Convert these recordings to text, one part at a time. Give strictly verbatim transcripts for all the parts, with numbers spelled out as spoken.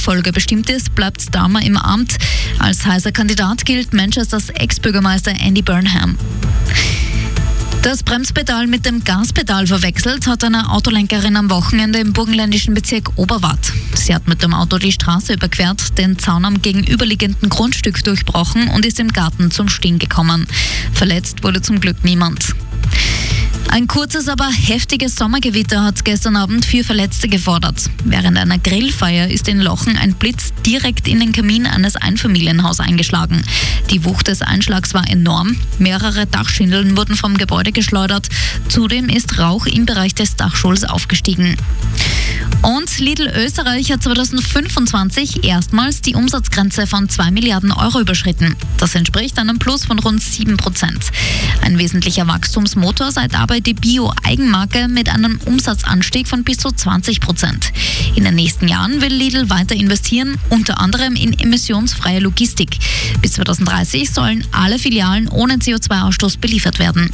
Nachfolger bestimmt ist, bleibt Starmer im Amt. Als heißer Kandidat gilt Manchesters Ex-Bürgermeister Andy Burnham. Das Bremspedal mit dem Gaspedal verwechselt hat eine Autolenkerin am Wochenende im burgenländischen Bezirk Oberwart. Sie hat mit dem Auto die Straße überquert, den Zaun am gegenüberliegenden Grundstück durchbrochen und ist im Garten zum Stehen gekommen. Verletzt wurde zum Glück niemand. Ein kurzes, aber heftiges Sommergewitter hat gestern Abend vier Verletzte gefordert. Während einer Grillfeier ist in Lochen ein Blitz direkt in den Kamin eines Einfamilienhauses eingeschlagen. Die Wucht des Einschlags war enorm. Mehrere Dachschindeln wurden vom Gebäude geschleudert. Zudem ist Rauch im Bereich des Dachschulls aufgestiegen. Und Lidl Österreich hat zweitausendfünfundzwanzig erstmals die Umsatzgrenze von zwei Milliarden Euro überschritten. Das entspricht einem Plus von rund sieben Prozent. Ein wesentlicher Wachstumsmotor sei dabei die Bio-Eigenmarke mit einem Umsatzanstieg von bis zu zwanzig Prozent. In den nächsten Jahren will Lidl weiter investieren, unter anderem in emissionsfreie Logistik. Bis zweitausenddreißig sollen alle Filialen ohne C O zwei Ausstoß beliefert werden.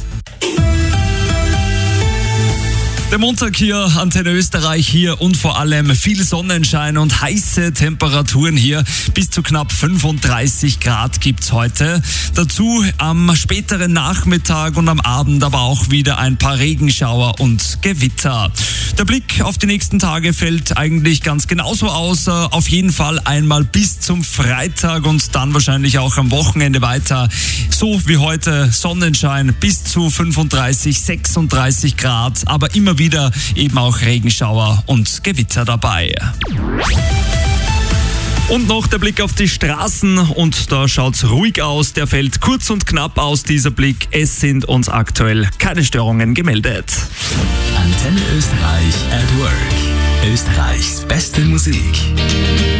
Der Montag hier, Antenne Österreich hier und vor allem viel Sonnenschein und heiße Temperaturen hier. Bis zu knapp fünfunddreißig Grad gibt's heute. Dazu am späteren Nachmittag und am Abend aber auch wieder ein paar Regenschauer und Gewitter. Der Blick auf die nächsten Tage fällt eigentlich ganz genauso aus. Auf jeden Fall einmal bis zum Freitag und dann wahrscheinlich auch am Wochenende weiter. So wie heute Sonnenschein bis zu fünfunddreißig, sechsunddreißig Grad, aber immer wieder eben auch Regenschauer und Gewitter dabei. Und noch der Blick auf die Straßen und da schaut's ruhig aus. Der fällt kurz und knapp aus, dieser Blick. Es sind uns aktuell keine Störungen gemeldet. Antenne Österreich at Work. Österreichs beste Musik.